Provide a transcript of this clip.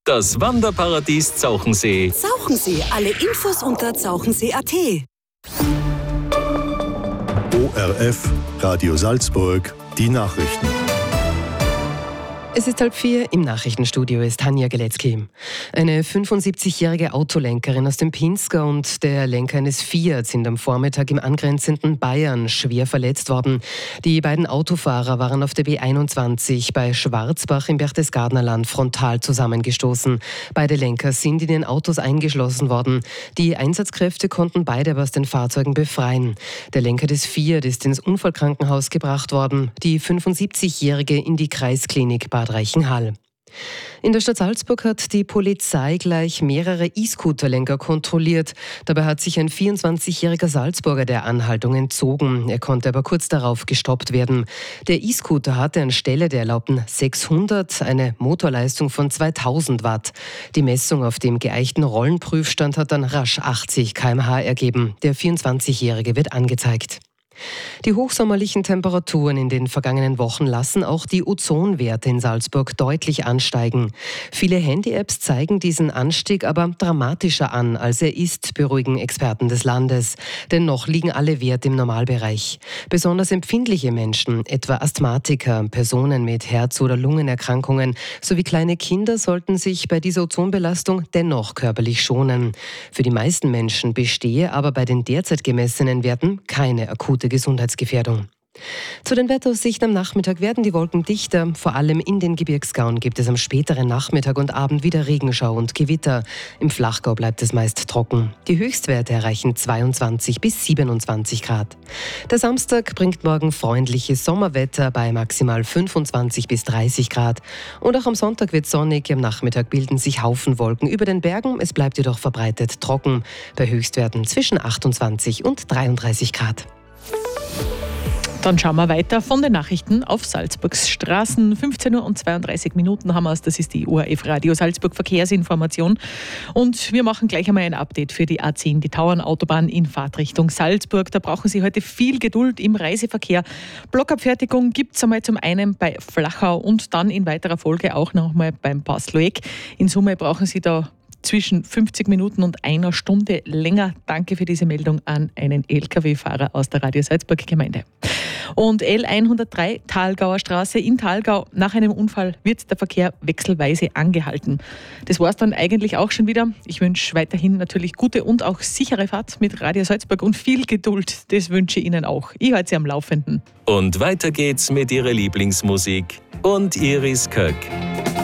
Das Wanderparadies Zauchensee. Zauchensee, alle Infos unter zauchensee.at. ORF, Radio Salzburg, die Nachrichten. Es ist 3:30, im Nachrichtenstudio ist Tanja Geletzky. Eine 75-jährige Autolenkerin aus dem Pinzgau und der Lenker eines Fiat sind am Vormittag im angrenzenden Bayern schwer verletzt worden. Die beiden Autofahrer waren auf der B21 bei Schwarzbach im Berchtesgadener Land frontal zusammengestoßen. Beide Lenker sind in den Autos eingeschlossen worden. Die Einsatzkräfte konnten beide aber aus den Fahrzeugen befreien. Der Lenker des Fiat ist ins Unfallkrankenhaus gebracht worden, die 75-jährige in die Kreisklinik Bad Reichenhall. In der Stadt Salzburg hat die Polizei gleich mehrere E-Scooter-Lenker kontrolliert. Dabei hat sich ein 24-jähriger Salzburger der Anhaltung entzogen. Er konnte aber kurz darauf gestoppt werden. Der E-Scooter hatte anstelle der erlaubten 600 eine Motorleistung von 2000 Watt. Die Messung auf dem geeichten Rollenprüfstand hat dann rasch 80 km/h ergeben. Der 24-jährige wird angezeigt. Die hochsommerlichen Temperaturen in den vergangenen Wochen lassen auch die Ozonwerte in Salzburg deutlich ansteigen. Viele Handy-Apps zeigen diesen Anstieg aber dramatischer an, als er ist, beruhigen Experten des Landes. Denn noch liegen alle Werte im Normalbereich. Besonders empfindliche Menschen, etwa Asthmatiker, Personen mit Herz- oder Lungenerkrankungen sowie kleine Kinder sollten sich bei dieser Ozonbelastung dennoch körperlich schonen. Für die meisten Menschen bestehe aber bei den derzeit gemessenen Werten keine akute Gesundheitsgefährdung. Zu den Wetteraussichten am Nachmittag werden die Wolken dichter. Vor allem in den Gebirgsgauen gibt es am späteren Nachmittag und Abend wieder Regenschau und Gewitter. Im Flachgau bleibt es meist trocken. Die Höchstwerte erreichen 22 bis 27 Grad. Der Samstag bringt morgen freundliches Sommerwetter bei maximal 25 bis 30 Grad. Und auch am Sonntag wird sonnig. Am Nachmittag bilden sich Haufenwolken über den Bergen. Es bleibt jedoch verbreitet trocken. Bei Höchstwerten zwischen 28 und 33 Grad. Dann schauen wir weiter von den Nachrichten auf Salzburgs Straßen. 15:32 Uhr haben wir es. Das ist die ORF Radio Salzburg Verkehrsinformation. Und wir machen gleich einmal ein Update für die A10, die Tauernautobahn in Fahrtrichtung Salzburg. Da brauchen Sie heute viel Geduld im Reiseverkehr. Blockabfertigung gibt es einmal zum einen bei Flachau und dann in weiterer Folge auch nochmal beim Pasloek. In Summe brauchen Sie da zwischen 50 Minuten und einer Stunde länger. Danke für diese Meldung an einen Lkw-Fahrer aus der Radio Salzburg Gemeinde. Und L103 Thalgauer Straße in Thalgau. Nach einem Unfall wird der Verkehr wechselweise angehalten. Das war es dann eigentlich auch schon wieder. Ich wünsche weiterhin natürlich gute und auch sichere Fahrt mit Radio Salzburg und viel Geduld. Das wünsche ich Ihnen auch. Ich halte Sie am Laufenden. Und weiter geht's mit Ihrer Lieblingsmusik und Iris Köck.